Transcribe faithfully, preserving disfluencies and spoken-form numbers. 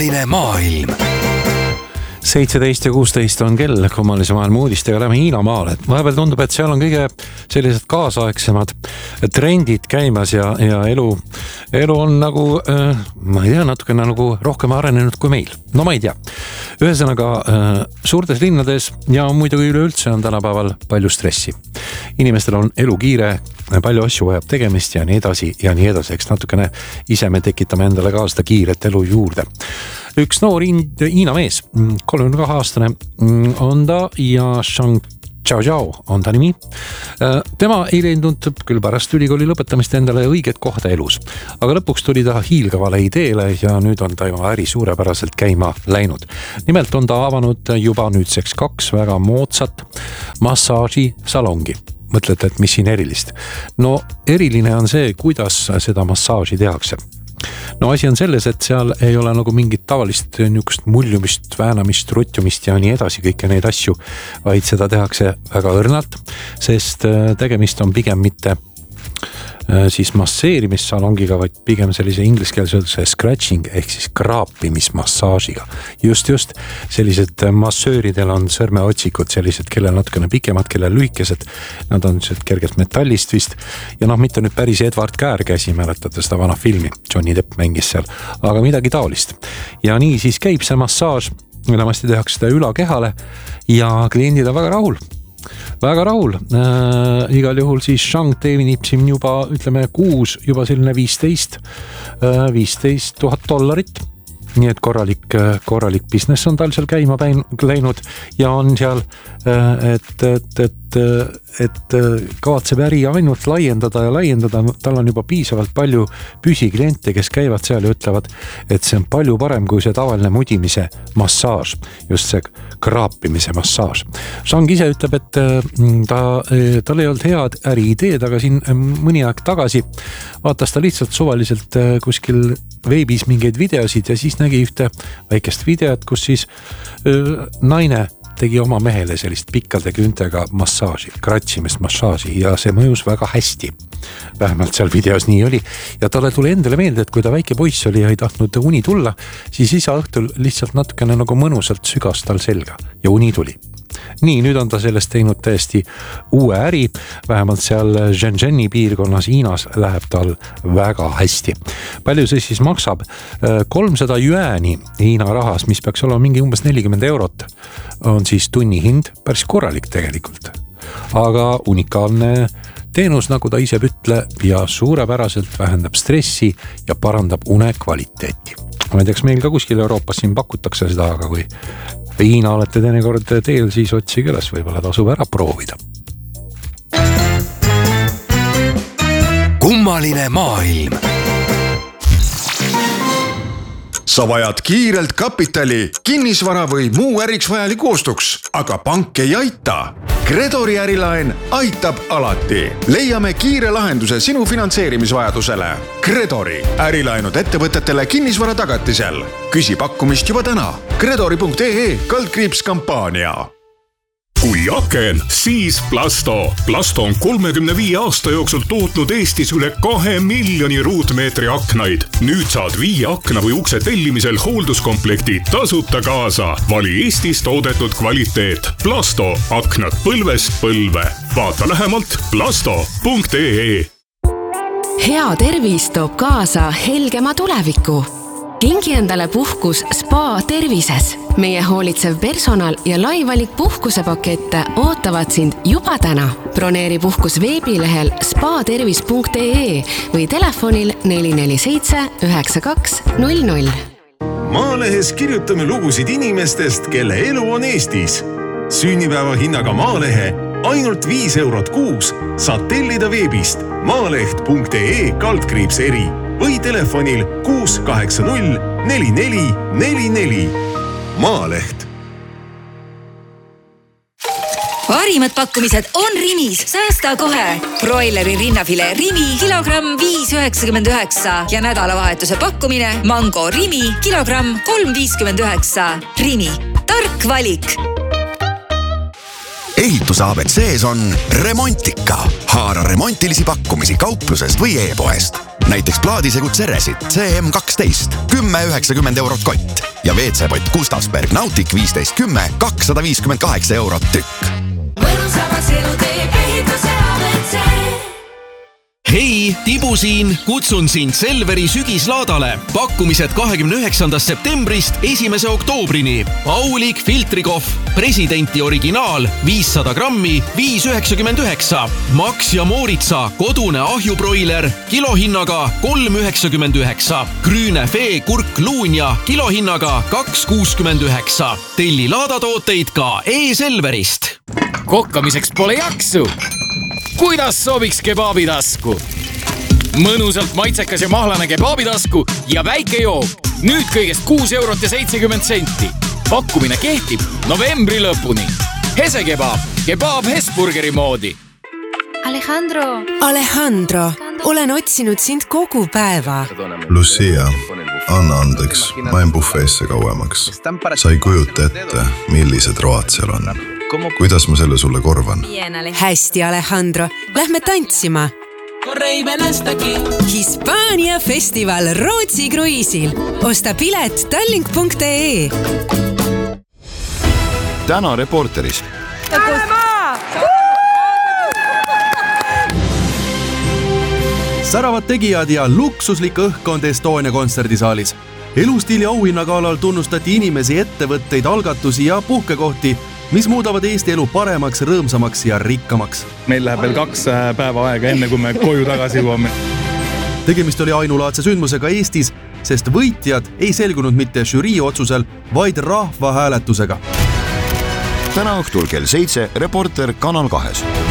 kummaline maailm. seitseteist ja kuusteist on kell, kummalise maailma uudistega lähme Hiinamaale. Vahepeal tundub, et seal on kõige sellised kaasaegsemad trendid käimas ja, ja elu, elu on nagu, äh, ma ei tea, natukene nagu rohkem arenenud kui meil. No ma ei tea. Ühesõnaga, äh, suurtes linnades ja muidugi üleüldse on tänapäeval palju stressi. Inimestel on elu kiire, palju asju vajab tegemist ja nii edasi ja nii edasi. Eks natukene ise me tekitame endale ka seda kiiret elu juurde. Üks noor Hiina mees, kolmekümne kahe aastane on ta ja Shang Chao Chao on ta nimi. Tema ei leidnud küll pärast ülikooli lõpetamist endale õiget kohta elus, aga lõpuks tuli ta hiilgavale ideele ja nüüd on ta oma äri suurepäraselt käima läinud. Nimelt on ta avanud juba nüüdseks kaks väga moodsat massaaži salongi. Mõtlete, et mis siin erilist? No eriline on see, kuidas seda massaaži tehakse. No asi on selles, et seal ei ole nagu mingit tavalist niisugust muljumist, väänamist, rutjumist ja nii edasi kõike neid asju, vaid seda tehakse väga õrnalt, sest tegemist on pigem mitte siis masseerimissalongiga, vaid pigem sellise ingliskeelse scratching ehk siis kraapimismassaažiga. Just, just sellised massööridel on sõrmeotsikud, sellised, kellel natukene pikemad, kellel lühikesed. Nad on kergelt metallist vist. Ja noh, mitte nüüd päris Edward Käär käsi, mäletate seda vana filmi. Johnny Depp mängis seal, aga midagi taolist. Ja nii siis käib see massaaž, enamasti tehakse seda ülakehale ja kliendid on väga rahul. Väga rahul. Äh, igal juhul siis Shang teenib siin juba, ütleme, kuus, juba selline viisteist, viisteist tuhat dollarit. Nii et korralik, korralik business on tal seal käima läinud ja on seal, et, et, et, et kavatseb äri ainult laiendada ja laiendada. Tal on juba piisavalt palju püsikliente, kes käivad seal ja ütlevad, et see on palju parem kui see tavaline mudimise massaaž, just see kraapimise massaaž. Shang ise ütleb, et ta, tal ei olnud head äri ideed, aga siin mõni aeg tagasi vaatas ta lihtsalt suvaliselt kuskil veebis mingeid videosid ja siis nägi ühte väikest videot, kus siis öö, naine tegi oma mehele sellist pikkade küntega massaaži, kratsimist massaaži ja see mõjus väga hästi. Vähemalt seal videos nii oli. Ja talle tuli endale meelde, et kui ta väike poiss oli ja ei tahtnud uni tulla, siis isa õhtul lihtsalt natukene nagu mõnusalt sügas tal selga ja uni tuli. Nii, nüüd on ta sellest teinud täiesti uue äri, vähemalt seal Shenzheni piirkonnas Hiinas läheb tal väga hästi. Palju see siis maksab? kolmsada jüääni Hiina rahas, mis peaks olema mingi umbes nelikümmend eurot, on siis tunni hind, päris korralik tegelikult. Aga unikaalne teenus, nagu ta ise ütleb, ja suurepäraselt vähendab stressi ja parandab une kvaliteeti. Ma ei teaks, meil ka kuskil Euroopas siin pakutakse seda, aga kui Hiina olete teinekord teel, siis otsige üles, võib-olla tasub ära proovida. Kummaline maailm. Sa vajad kiirelt kapitali, kinnisvara või muu äriks vajaliku ostuks, aga pank ei aita. Credori ärilaen aitab alati. Leiame kiire lahenduse sinu finantseerimisvajadusele. Credori ärilaenud ettevõtetele kinnisvara tagatisel. Küsi pakkumist juba täna. Credori punkt ee kaldkriips kampaania. Kui aken, siis Plasto. Plasto on kolmekümne viie aasta jooksul tootnud Eestis üle kahe miljoni ruutmeetri aknaid. Nüüd saad viie akna või ukse tellimisel hoolduskomplekti tasuta kaasa. Vali Eestis toodetud kvaliteet. Plasto, aknad põlvest põlve. Vaata lähemalt plasto punkt ee. Hea tervis toob kaasa helgema tuleviku. Kingi endale puhkus Spa Tervises. Meie hoolitsev personal ja laivalik puhkusepakette ootavad sind juba täna. Broneeri puhkus veebilehel spa tervis punkt ee või telefonil neli neli seitse üheksa kaks null null. Maalehes kirjutame lugusid inimestest, kelle elu on Eestis. Sünnipäeva hinnaga Maalehe ainult viis eurot kuus saad tellida veebist maaleht punkt ee kaldkriips eri või telefonil kuus kaheksa null neli neli neli neli. Maaleht. Parimad pakkumised on Rimis. Säästa kohe. Broileri rinnafile Rimi kilogramm viis üheksakümmend üheksa ja nädalavahetuse pakkumine Mango Rimi kilogramm kolm viiskümmend üheksa. Rimi. Tark valik. ehituse A B C-s on Remontika. Haara remontilisi pakkumisi kauplusest või e-poest. Näiteks plaadisegu Ceresit C M kaksteist, kümme üheksakümmend eurot kott ja W C-pott Gustavsberg Nautic viisteist kümme, kakssada viiskümmend kaheksa eurot tükk. Mõnusamaks elu teeb ehituse A B C. Hei, Tibu siin, kutsun sind Selveri sügislaadale. Pakkumised kahekümne üheksandast septembrist esimese oktoobrini. Aulik filtrikohv, presidenti originaal, viissada grammi, viis üheksakümmend üheksa. Max ja Mooritsa, kodune ahjuproiler, kilohinnaga kolm üheksakümmend üheksa. Grüne Fee kurk luunja, kilohinnaga kaks kuuskümmend üheksa. Telli laadatooteid ka e-Selverist. Kokkamiseks pole jaksu. Kuidas sobiks kebaabitasku? Mõnusalt maitsekas ja mahlane kebaabitasku ja väike jook. Nüüd kõigest kuus eurot ja seitsekümmend senti. Pakkumine kehtib novembri lõpuni. Hese kebaab, kebaab Hesburgeri moodi. Alejandro. Alejandro, olen otsinud sind kogu päeva. Lucia, anna andeks, ma en bufeesse kauemaks. Sa ei kujuta ette, millised road seal on. Kuidas ma selle sulle korvan? Hästi, Alejandro. Lähme tantsima. Hispaania festival Rootsi kruiisil. Osta pilet tallink punkt ee. Täna Reporteris. Säravad tegijad ja luksuslik õhkkond Estonia kontserdisaalis. Elustiili auhinnagaalal tunnustati inimesi, ettevõtteid, algatusi ja puhkekohti, mis muudavad Eesti elu paremaks, rõõmsamaks ja rikkamaks. Meil läheb veel kaks päeva aega enne, kui me koju tagasi jõuame. Tegemist oli ainulaadse sündmusega Eestis, sest võitjad ei selgunud mitte žürii otsusel, vaid rahva hääletusega. Täna õhtul kell seitse Reporter Kanal kahes.